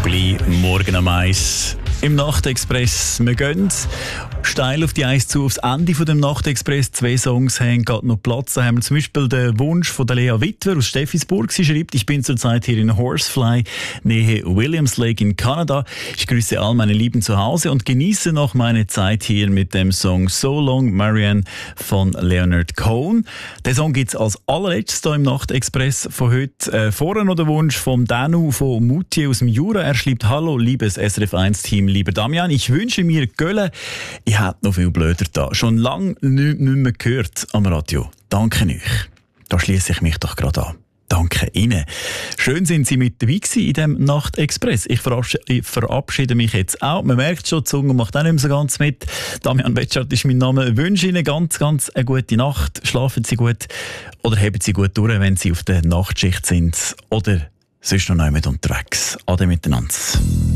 Gleich morgen am 1 im Nachtexpress. Wir gehen steil auf die 1 zu, aufs Ende dem Nachtexpress. 2 Songs haben gerade noch Platz. Da haben wir zum Beispiel den Wunsch von der Lea Wittwer aus Steffisburg. Sie schreibt: Ich bin zurzeit hier in Horsefly, Nähe Williams Lake in Kanada. Ich grüße all meine Lieben zu Hause und genieße noch meine Zeit hier mit dem Song So Long Marianne von Leonard Cohen. Den Song gibt es als allerletztes hier im Nachtexpress von heute. Vorher noch der Wunsch vom Danu von Moutier aus dem Jura. Er schreibt: Hallo, liebes SRF1-Team, lieber Damian, ich wünsche mir Gölle. Ich hätte noch viel blöder da. Schon lange nicht mehr gehört am Radio. Danke euch. Da schliesse ich mich doch gerade an. Danke Ihnen. Schön sind Sie mit dabei gewesen in diesem Nachtexpress. Ich verabschiede mich jetzt auch. Man merkt schon, die Zunge macht auch nicht mehr so ganz mit. Damian Betschart ist mein Name. Ich wünsche Ihnen ganz eine gute Nacht. Schlafen Sie gut oder haben Sie gut durch, wenn Sie auf der Nachtschicht sind oder sonst noch nicht unterwegs. Ade miteinander.